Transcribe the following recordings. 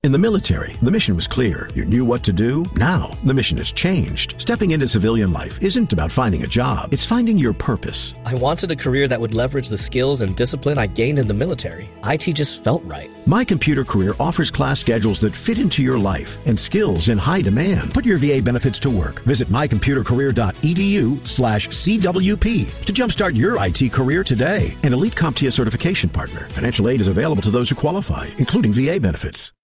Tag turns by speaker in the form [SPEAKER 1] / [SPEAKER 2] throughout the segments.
[SPEAKER 1] In the military, the mission was clear. You knew what to do. Now, the mission has changed. Stepping into civilian life isn't about finding a job. It's finding your purpose.
[SPEAKER 2] I wanted a career that would leverage the skills and discipline I gained in the military. IT just felt right.
[SPEAKER 1] My Computer Career offers class schedules that fit into your life and skills in high demand. Put your VA benefits to work. Visit mycomputercareer.edu/CWP to jumpstart your IT career today. An elite CompTIA certification partner. Financial aid is available to those who qualify, including VA benefits.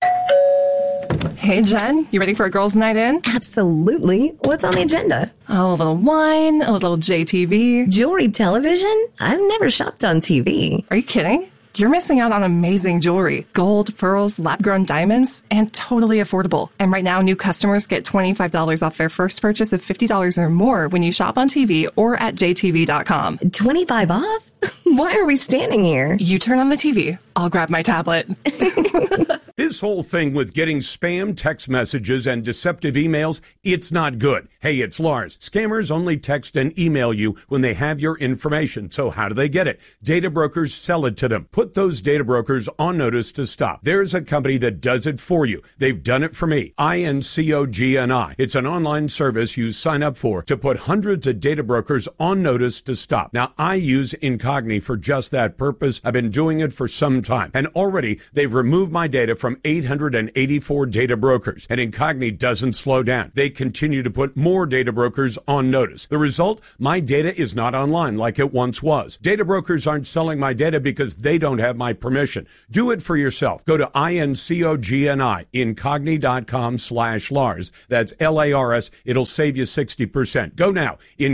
[SPEAKER 3] Hey, Jen, you ready for a girls' night in?
[SPEAKER 4] Absolutely. What's on the agenda?
[SPEAKER 3] Oh, a little wine, a little JTV.
[SPEAKER 4] Jewelry television? I've never shopped on TV.
[SPEAKER 3] Are you kidding? You're missing out on amazing jewelry. Gold, pearls, lab-grown diamonds, and totally affordable. And right now, new customers get $25 off their first purchase of $50 or more when you shop on TV or at jtv.com.
[SPEAKER 4] 25 off? Why are we standing here?
[SPEAKER 3] You turn on the TV. I'll grab my tablet.
[SPEAKER 5] This whole thing with getting spam text messages and deceptive emails, it's not good. Hey, it's Lars. Scammers only text and email you when they have your information. So how do they get it? Data brokers sell it to them. Put those data brokers on notice to stop. There's a company that does it for you. They've done it for me. INCOGNI. It's an online service you sign up for to put hundreds of data brokers on notice to stop. Now, I use Incogni for just that purpose. I've been doing it for some time. And already, they've removed my data from 884 data brokers. And Incogni doesn't slow down. They continue to put more data brokers on notice. The result? My data is not online like it once was. Data brokers aren't selling my data because they don't have my permission. Do it for yourself. Go to INCOGNI, incogni.com/Lars. That's LARS. It'll save you 60%. Go now,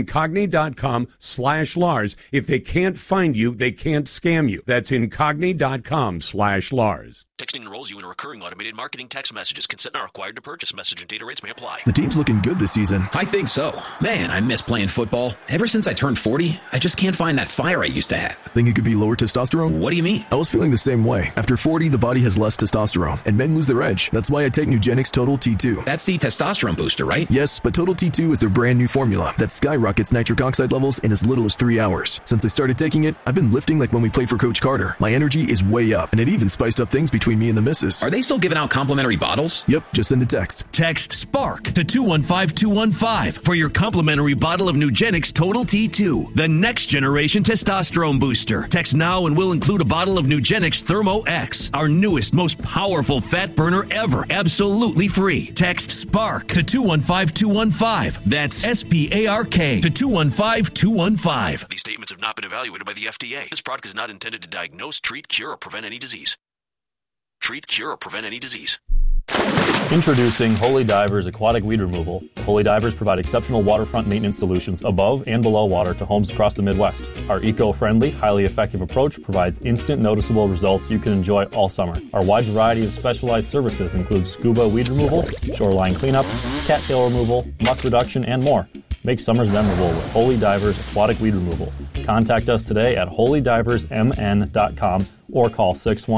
[SPEAKER 5] incogni.com/Lars. If they can't find you, they can't scam you. That's incogni.com/Lars.
[SPEAKER 6] Texting enrolls you in a recurring automated marketing text messages. Consent not required to purchase. Message and data rates may apply.
[SPEAKER 7] The team's looking good this season.
[SPEAKER 8] I think so. Man, I miss playing football. Ever since I turned 40, I just can't find that fire I used to have.
[SPEAKER 7] Think it could be lower testosterone?
[SPEAKER 8] What do you mean?
[SPEAKER 7] I was feeling the same way. After 40, the body has less testosterone, and men lose their edge. That's why I take Nugenix Total T2.
[SPEAKER 8] That's the testosterone booster, right?
[SPEAKER 7] Yes, but Total T2 is their brand new formula that skyrockets nitric oxide levels in as little as 3 hours. Since I started taking it, I've been lifting like when we played for Coach Carter. My energy is way up, and it even spiced up things between me and the missus.
[SPEAKER 8] Are they still giving out complimentary bottles?
[SPEAKER 7] Yep, just send a text.
[SPEAKER 9] Text SPARK to 215215 for your complimentary bottle of Nugenix Total T2, the next generation testosterone booster. Text now and we'll include a bottle of Nugenix Thermo X, our newest, most powerful fat burner ever, absolutely free. Text SPARK to 215215. That's SPARK to 215215.
[SPEAKER 6] These statements have not been evaluated by the FDA. This product is not intended to diagnose, treat, cure, or prevent any disease. Treat, cure, or prevent any disease.
[SPEAKER 10] Introducing Holy Divers Aquatic Weed Removal. Holy Divers provide exceptional waterfront maintenance solutions above and below water to homes across the Midwest. Our eco-friendly, highly effective approach provides instant noticeable results you can enjoy all summer. Our wide variety of specialized services include scuba weed removal, shoreline cleanup, cattail removal, muck reduction, and more. Make summers memorable with Holy Divers Aquatic Weed Removal. Contact us today at holydiversmn.com or call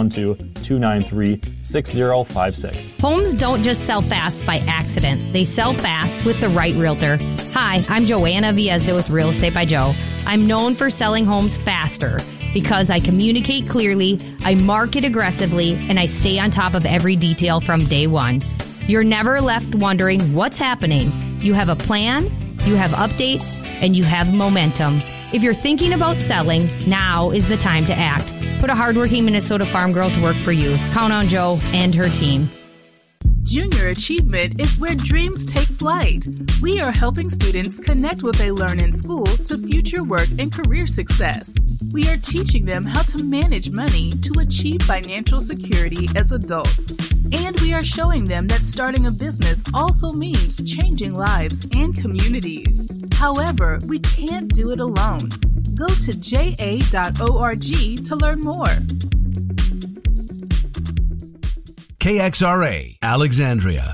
[SPEAKER 10] 612-293-6056.
[SPEAKER 11] Homes don't just sell fast by accident. They sell fast with the right realtor. Hi, I'm Joanna Viezda with Real Estate by Joe. I'm known for selling homes faster because I communicate clearly, I market aggressively, and I stay on top of every detail from day one. You're never left wondering what's happening. You have a plan, you have updates, and you have momentum. If you're thinking about selling, now is the time to act. Put a hardworking Minnesota farm girl to work for you. Count on Joe and her team.
[SPEAKER 12] Junior Achievement is where dreams take flight. We are helping students connect what they learn in school to future work and career success. We are teaching them how to manage money to achieve financial security as adults. And we are showing them that starting a business also means changing lives and communities. However, we can't do it alone. Go to ja.org to learn more.
[SPEAKER 13] KXRA, Alexandria.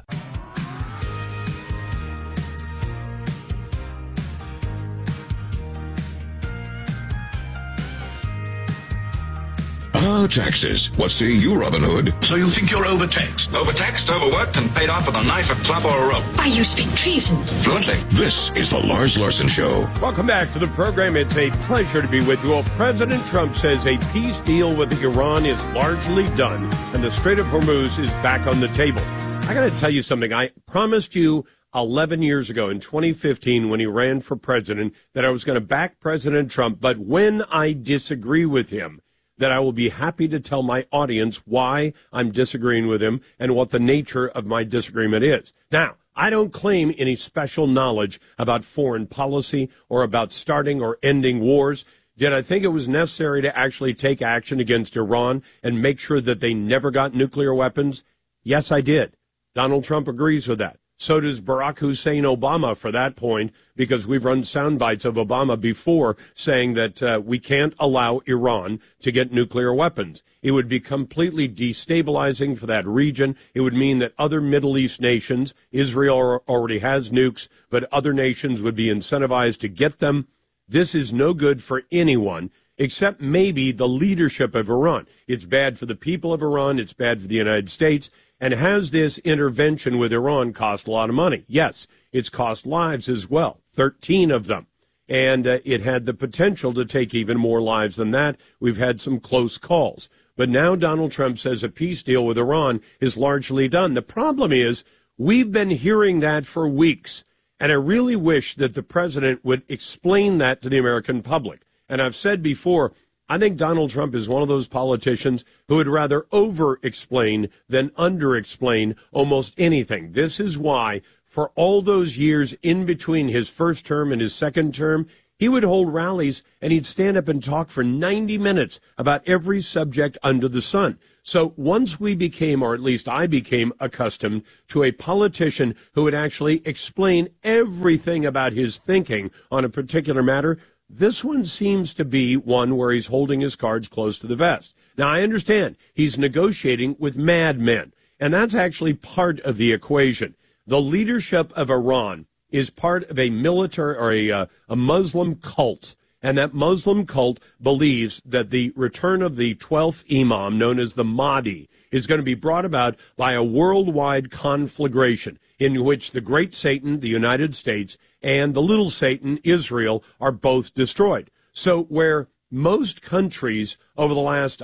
[SPEAKER 13] about taxes. What say you, Robin Hood?
[SPEAKER 14] So you think you're overtaxed?
[SPEAKER 15] Overtaxed, overworked, and paid off with a knife, a club, or a rope.
[SPEAKER 16] Why, you speak treason.
[SPEAKER 15] Fluently.
[SPEAKER 13] This is the Lars Larson Show.
[SPEAKER 5] Welcome back to the program. It's a pleasure to be with you. Well, President Trump says a peace deal with Iran is largely done, and the Strait of Hormuz is back on the table. I got to tell you something. I promised you 11 years ago in 2015 when he ran for president that I was going to back President Trump, but when I disagree with him, that I will be happy to tell my audience why I'm disagreeing with him and what the nature of my disagreement is. Now, I don't claim any special knowledge about foreign policy or about starting or ending wars. Did I think it was necessary to actually take action against Iran and make sure that they never got nuclear weapons? Yes, I did. Donald Trump agrees with that. So does Barack Hussein Obama for that point, because we've run sound bites of Obama before saying that we can't allow Iran to get nuclear weapons. It would be completely destabilizing for that region. It would mean that other Middle East nations, Israel already has nukes, but other nations would be incentivized to get them. This is no good for anyone except maybe the leadership of Iran. It's bad for the people of Iran. It's bad for the United States. And has this intervention with Iran cost a lot of money? Yes, it's cost lives as well, 13 of them. And it had the potential to take even more lives than that. We've had some close calls. But now Donald Trump says a peace deal with Iran is largely done. The problem is we've been hearing that for weeks. And I really wish that the president would explain that to the American public. And I've said before, I think Donald Trump is one of those politicians who would rather over-explain than under-explain almost anything. This is why, for all those years in between his first term and his second term, he would hold rallies and he'd stand up and talk for 90 minutes about every subject under the sun. So once we became, or at least I became, accustomed to a politician who would actually explain everything about his thinking on a particular matter, this one seems to be one where he's holding his cards close to the vest. Now, I understand he's negotiating with madmen, and that's actually part of the equation. The leadership of Iran is part of a military or a Muslim cult, and that Muslim cult believes that the return of the 12th Imam, known as the Mahdi, is going to be brought about by a worldwide conflagration in which the great Satan, the United States, and the little Satan, Israel, are both destroyed. So where most countries over the last,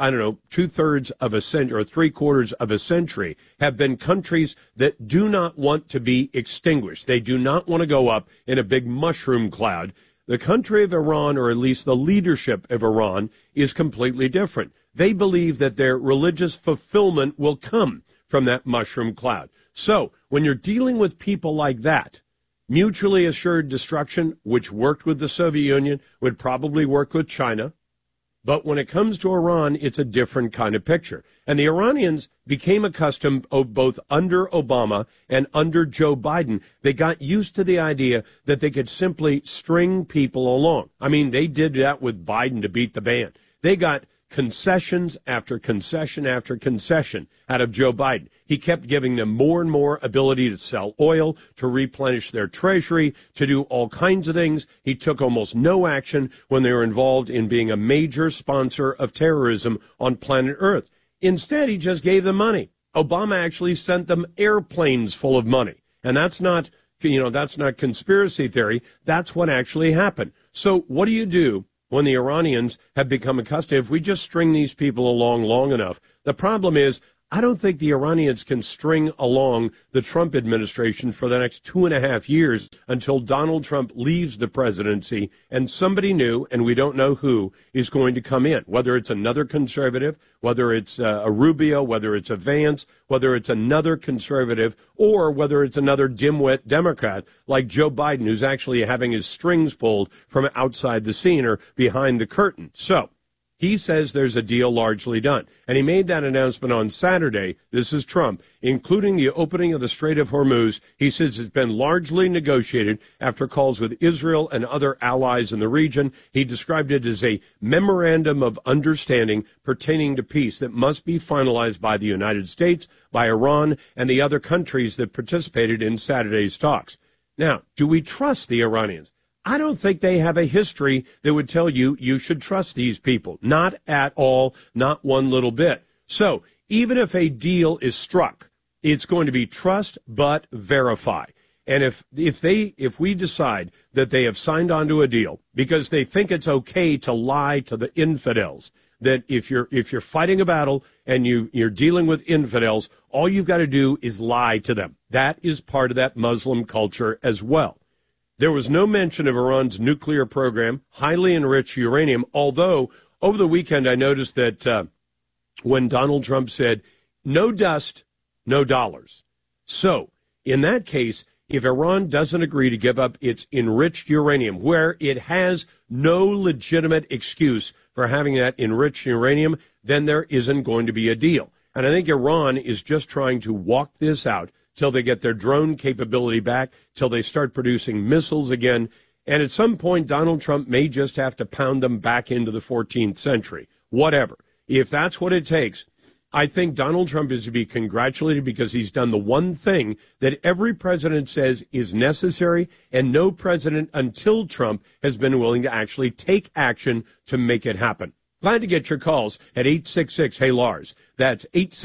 [SPEAKER 5] 2/3 of a century or 3/4 of a century have been countries that do not want to be extinguished. They do not want to go up in a big mushroom cloud. The country of Iran, or at least the leadership of Iran, is completely different. They believe that their religious fulfillment will come from that mushroom cloud. So when you're dealing with people like that, mutually assured destruction, which worked with the Soviet Union, would probably work with China. But when it comes to Iran, it's a different kind of picture. And the Iranians became accustomed, both under Obama and under Joe Biden, they got used to the idea that they could simply string people along. I mean, they did that with Biden to beat the band. They got concessions after concession after concession out of Joe Biden. He kept giving them more and more ability to sell oil, to replenish their treasury, to do all kinds of things. He took almost no action when they were involved in being a major sponsor of terrorism on planet Earth. Instead, he just gave them money. Obama actually sent them airplanes full of money. And that's not, that's not conspiracy theory. That's what actually happened. So what do you do when the Iranians have become accustomed? If we just string these people along long enough, the problem is, I don't think the Iranians can string along the Trump administration for the next 2.5 years until Donald Trump leaves the presidency and somebody new, and we don't know who, is going to come in, whether it's another conservative, whether it's a Rubio, whether it's a Vance, whether it's another conservative, or whether it's another dimwit Democrat like Joe Biden, who's actually having his strings pulled from outside the scene or behind the curtain. So he says there's a deal largely done. And he made that announcement on Saturday. This is Trump, including the opening of the Strait of Hormuz. He says it's been largely negotiated after calls with Israel and other allies in the region. He described it as a memorandum of understanding pertaining to peace that must be finalized by the United States, by Iran, and the other countries that participated in Saturday's talks. Now, do we trust the Iranians? I don't think they have a history that would tell you you should trust these people. Not at all, not one little bit. So even if a deal is struck, it's going to be trust but verify. And if we decide that they have signed on to a deal because they think it's okay to lie to the infidels, that if you're fighting a battle and you're dealing with infidels, all you've got to do is lie to them. That is part of that Muslim culture as well. There was no mention of Iran's nuclear program, highly enriched uranium, although over the weekend I noticed that when Donald Trump said, no dust, no dollars. So in that case, if Iran doesn't agree to give up its enriched uranium, where it has no legitimate excuse for having that enriched uranium, then there isn't going to be a deal. And I think Iran is just trying to walk this out till they get their drone capability back, till they start producing missiles again. And at some point, Donald Trump may just have to pound them back into the 14th century. Whatever. If that's what it takes, I think Donald Trump is to be congratulated because he's done the one thing that every president says is necessary, and no president until Trump has been willing to actually take action to make it happen. Glad to get your calls at 866-HEY-LARS. That's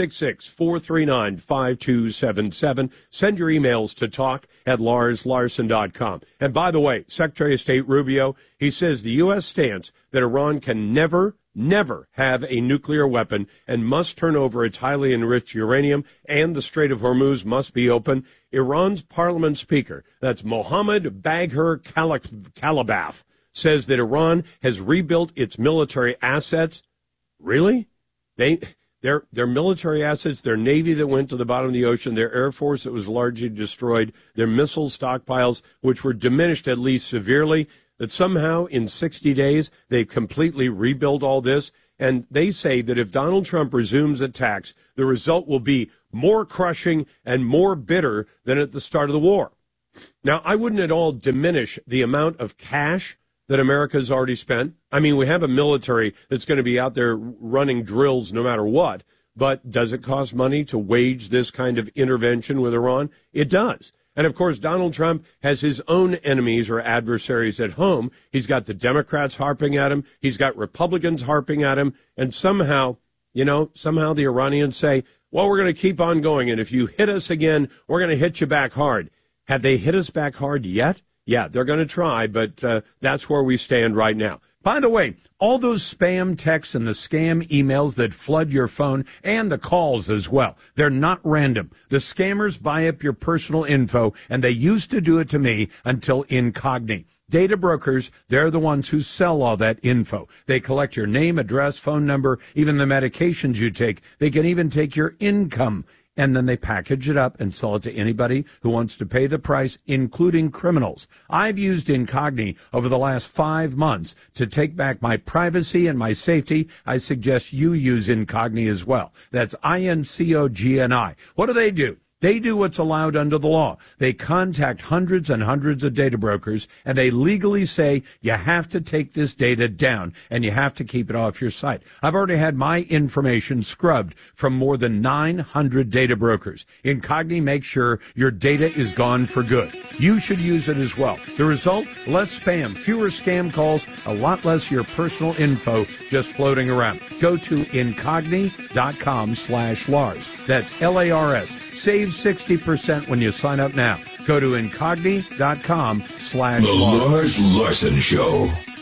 [SPEAKER 5] 866-439-5277. Send your emails to talk@LarsLarson.com. And by the way, Secretary of State Rubio, he says the U.S. stance that Iran can never have a nuclear weapon and must turn over its highly enriched uranium, and the Strait of Hormuz must be open. Iran's parliament speaker, that's Mohammad Bagher Kalibaf, says that Iran has rebuilt its military assets. Really? Their military assets, their navy that went to the bottom of the ocean, their air force that was largely destroyed, their missile stockpiles, which were diminished at least severely, that somehow in 60 days they've completely rebuilt all this. And they say that if Donald Trump resumes attacks, the result will be more crushing and more bitter than at the start of the war. Now, I wouldn't at all diminish the amount of cash that America's already spent. I mean, we have a military that's going to be out there running drills no matter what. But does it cost money to wage this kind of intervention with Iran? It does. And, of course, Donald Trump has his own enemies or adversaries at home. He's got the Democrats harping at him. He's got Republicans harping at him. And somehow the Iranians say, well, we're going to keep on going. And if you hit us again, we're going to hit you back hard. Have they hit us back hard yet? Yeah, they're going to try, but that's where we stand right now. By the way, all those spam texts and the scam emails that flood your phone and the calls as well, they're not random. The scammers buy up your personal info, and they used to do it to me until Incogni. Data brokers, they're the ones who sell all that info. They collect your name, address, phone number, even the medications you take. They can even take your income. And then they package it up and sell it to anybody who wants to pay the price, including criminals. I've used Incogni over the last 5 months to take back my privacy and my safety. I suggest you use Incogni as well. That's INCOGNI. What do? They do what's allowed under the law. They contact hundreds and hundreds of data brokers, and they legally say you have to take this data down and you have to keep it off your site. I've already had my information scrubbed from more than 900 data brokers. Incogni makes sure your data is gone for good. You should use it as well. The result? Less spam, fewer scam calls, a lot less your personal info just floating around. Go to Incogni.com/Lars. That's LARS. Save 60% when you sign up now. Go to Incogni.com/Lars.
[SPEAKER 13] The Lars Larson Show.